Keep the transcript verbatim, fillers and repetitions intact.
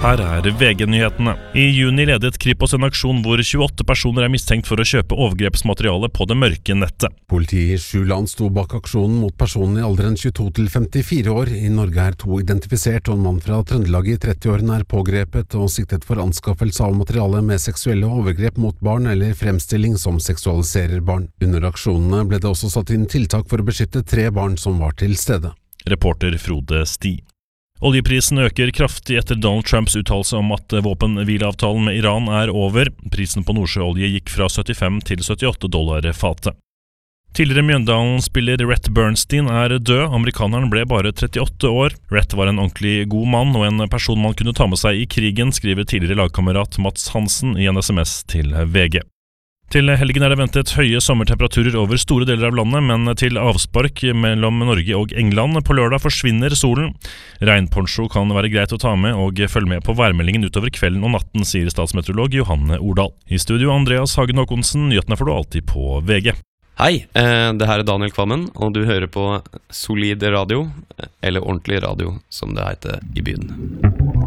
Her er V G-nyhetene. I juni ledet Kripos en aksjon hvor tjueåtte personer er mistenkt for å kjøpe overgrepsmateriale på det mørke nettet. Politiet i sju land sto bak aksjonen mot personen i alderen tjueto til femtifire år. I Norge er to identifisert, og en mann fra Trøndelag i trettiårene er pågrepet og siktet for anskaffelse av materiale med seksuelle overgrep mot barn eller fremstilling som seksualiserer barn. Under aksjonene ble det også satt inn tiltak for å beskytte tre barn som var til stede. Reporter Frode Sti. Oljeprisen øker kraftig etter Donald Trumps uttalelse om at våpenhvileavtalen med Iran er over. Prisen på nordsjøolje gikk fra syttifem til syttiåtte dollar fatet. Tidligere Mjøndalen-spiller Rhett Bernstein er død. Amerikaneren ble bare trettiåtte år. Rhett var en ordentlig god mann og en person man kunne ta med seg i krigen, skriver tidligere lagkamerat Mats Hansen i en sms til V G. Til helgen er det ventet høye sommertemperaturer over store deler av landet, men til avspark mellom Norge og England på lørdag forsvinner solen. Regnponcho kan være greit å ta med, og følg med på værmeldingen utover kvelden og natten, sier statsmeteorolog Johanne Ordal. I studio Andreas Hagen Håkonsen, nyhetene får du alltid på V G. Hei, det her er Daniel Kvammen, og du hører på Solid Radio, eller Ordentlig Radio, som det heter i byen.